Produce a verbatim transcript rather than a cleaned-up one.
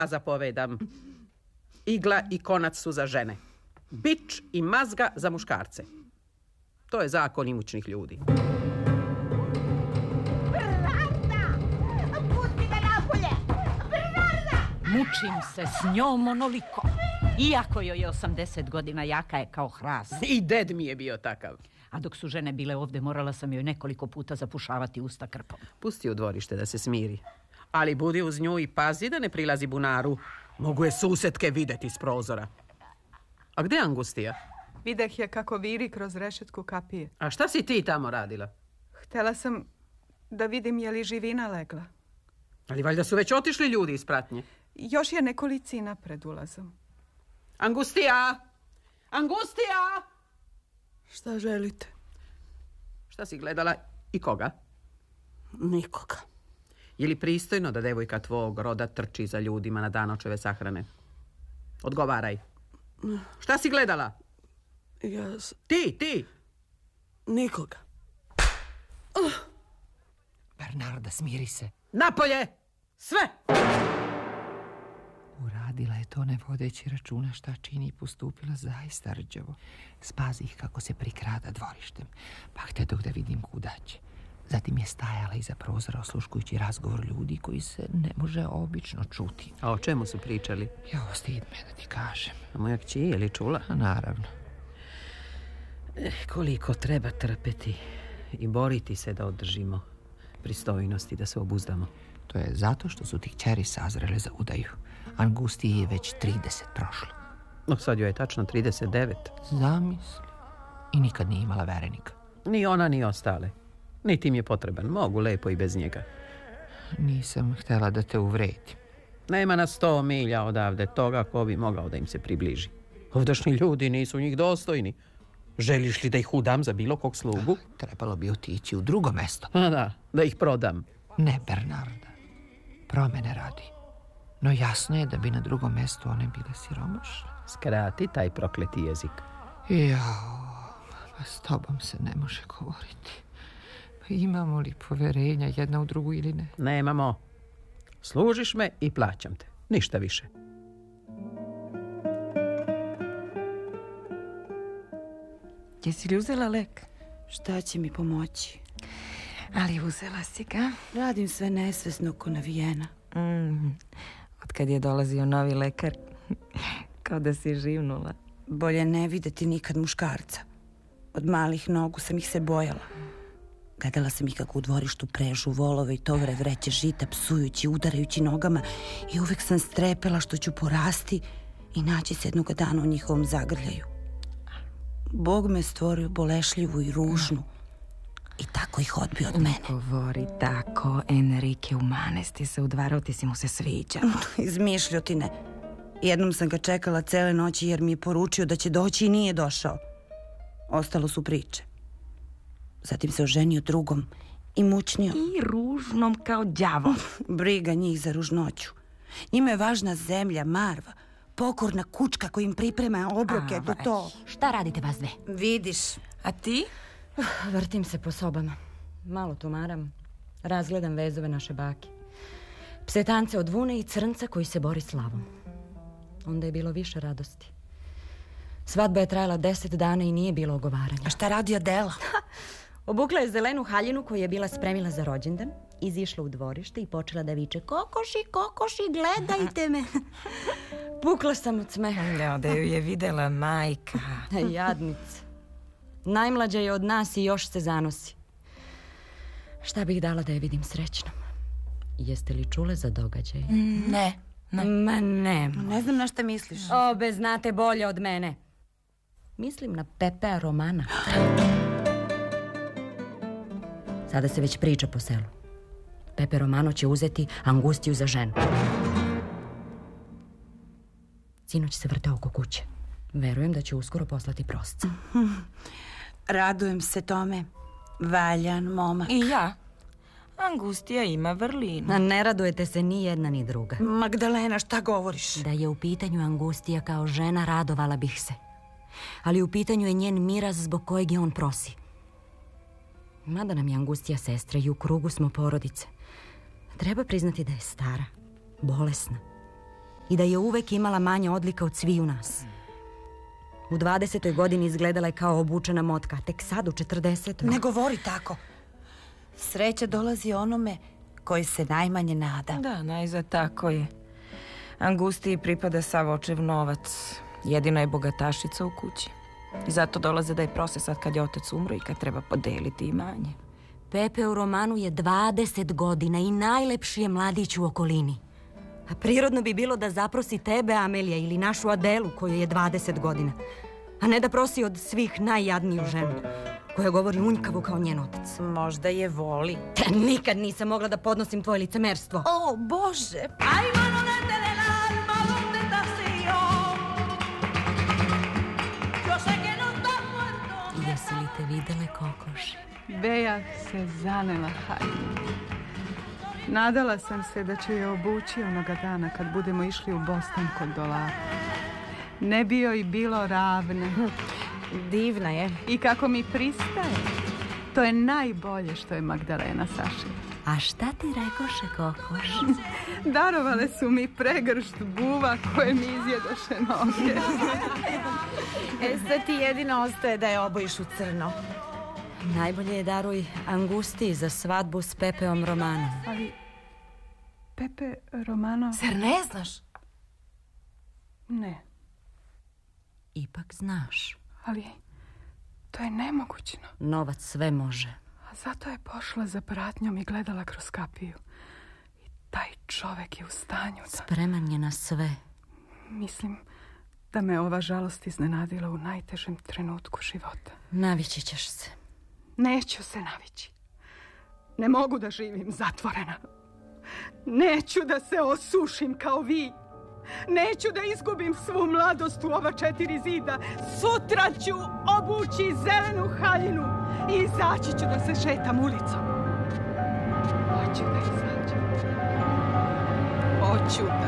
Ja zapovedam. Igla i konac su za žene. Bič i mazga za muškarce. To je zakon imućnih ljudi. Bernarda! Pusti me napolje! Bernarda! Mučim se s njom onoliko. Iako joj je osamdeset godina, jaka je kao hrast. I ded mi je bio takav. A dok su žene bile ovde, morala sam joj nekoliko puta zapušavati usta krpom. Pusti u dvorište da se smiri. Ali budi uz nju i pazi da ne prilazi bunaru. Mogu je susetke videti s prozora. A gde je Angustija? Videh je kako viri kroz rešetku kapije. A šta si ti tamo radila? Htela sam da vidim je li živina legla. Ali valjda su već otišli ljudi iz pratnje. Još je nekolicina pred ulazom. Angustija! Angustija! Šta želite? Šta si gledala i koga? Nikoga. Je li pristojno da devojka tvog roda trči za ljudima na dan očeve sahrane? Odgovaraj. Šta si gledala? Ja s... Ti, ti! Nikoga. Uh. Bernarda, smiri se. Napolje! Sve! Uradila je to ne vodeći računa šta čini i postupila zaista rđavo. Spazi ih kako se prikrada dvorištem, pa htedog da vidim kuda će. Zatim je stajala iza prozora osluškujući razgovor ljudi koji se ne može obično čuti. A o čemu su pričali? Jo, stid me da ti kažem. A moja kći je li čula? A naravno. Eh, koliko treba trpeti i boriti se da održimo pristojnosti, da se obuzdamo. To je zato što su ti kćeri sazrele za udaju. Angustiji je već trideset prošlo. No, sad joj je tačno trideset devet. Zamisli. I nikad nije imala verenika. Ni ona, ni ostale. Niti im je potreban. Mogu lepo i bez njega. Nisam htjela da te uvredim. Nema na sto milja odavde toga ko bi mogao da im se približi. Ovdašnji ljudi nisu njih dostojni. Želiš li da ih udam za bilo kog slugu? Trebalo bi otići u drugo mesto. A da, da ih prodam. Ne, Bernarda. Promene radi. No jasno je da bi na drugom mestu one bile siromašne. Skrati taj prokleti jezik. Jao, pa s tobom se ne može govoriti. Pa imamo li poverenja jedna u drugu ili ne? Nemamo. Služiš me i plaćam te. Ništa više. Jesi li uzela lek? Šta će mi pomoći? Ali uzela si ga. Radim sve nesvesno ko navijena. Mm. Od kad je dolazio novi lekar, kao da si živnula. Bolje ne videti nikad muškarca. Od malih nogu sam ih se bojala. Gledala sam ih kako u dvorištu prežu volove i tovare vreće žita, psujući, udarajući nogama, i uvek sam strepela što ću porasti i naći se jednoga dana u njihovom zagrljaju. Bog me stvorio bolešljivu i ružnu i tako ih odbio od mene. Govori tako, Enrique Humanes, ti se udvarao, ti si mu se sviđa. Izmišljotine. Jednom sam ga čekala cele noći jer mi je poručio da će doći i nije došao. Ostalo su priče. Zatim se oženio drugom i mučnio. I ružnom kao đavo. Briga njih za ružnoću. Njima je važna zemlja, marva, pokorna kučka koja im priprema obroke, do to. Šta radite vas dve? Vidiš. A ti? Vrtim se po sobama. Malo tumaram. Razgledam vezove naše bake. Psetance od vune i crnca koji se bori s lavom. Onda je bilo više radosti. Svadba je trajala deset dana i nije bilo ogovaranja. A šta radi Adela? Obukla je zelenu haljinu koju je bila spremila za rođendan, izišla u dvorište i počela da viče: kokoši, kokoši, gledajte me. Pukla sam od smeha. Ja, da ju je videla majka. Jadnica. Najmlađa je od nas i još se zanosi. Šta bih dala da je vidim srećnom? Jeste li čule za događaj? Ne. Ne. Ma ne. Ne znam na šta misliš. Obe znate bolje od mene. Mislim na Pepea Romana. Sada se već priča po selu. Pepe Romano će uzeti Angustiju za ženu. Sinoć se vrte oko kuće. Verujem da će uskoro poslati prosca. Radujem se tome. Valjan momak. I ja. Angustija ima vrlinu. A ne radujete se ni jedna ni druga. Magdalena, šta govoriš? Da je u pitanju Angustija kao žena, radovala bih se. Ali u pitanju je njen miraz zbog kojeg je on prosi. Mada nam je Angustija sestra i u krugu smo porodice. Treba priznati da je stara, bolesna. i da je uvek imala manje odlika od sviju nas. U dvadesetoj godini izgledala je kao obučena motka, a tek sad u četrdesetoj. Ne govori tako. Sreća dolazi onome koji se najmanje nada. Da, najzad tako je. Angustiji pripada sav očev novac. Jedina je bogatašica u kući. I zato dolaze da je prose sad kad je otac umro i kad treba podeliti imanje. Pepe u romanu je dvadeset godina i najlepši je mladić u okolini. A prirodno bi bilo da zaprosi tebe, Amelija, ili našu Adelu, koju je dvadeset godina. A ne da prosi od svih najjadniju ženu, koja govori unjkavo kao njen otac. Možda je voli. Te nikad nisam mogla da podnosim tvoje licemerstvo. O, Bože! Jesi li te videle, kokoši? Beja se zanela haljinu. Nadala sam se da će je obući onoga dana kad budemo išli u Boston kod Dolara. Ne bi joj bilo ravne. Divna je. I kako mi pristaje. To je najbolje što je Magdalena sašila. A šta ti rekoše, kokoš? Darovale su mi pregršt buva koje mi izjedoše noge. E, sad ti jedino ostaje da je obojiš u crno. Najbolje je daruj Angustiji za svadbu s Pepeom Romanom. Ali Pepe Romano... Zar ne znaš? Ne. Ipak znaš. Ali to je nemogućno. Novac sve može. A zato je pošla za pratnjom i gledala kroz kapiju. I taj čovek je u stanju da... Spreman je na sve. Mislim da me ova žalost iznenadila u najtežem trenutku života. Navići ćeš se. Neću se navići. Ne mogu da živim zatvorena. Neću da se osušim kao vi. Neću da izgubim svu mladost u ova četiri zida. Sutra ću obući zelenu haljinu i izaći ću da se šetam ulicom. Hoću da izađem. Hoću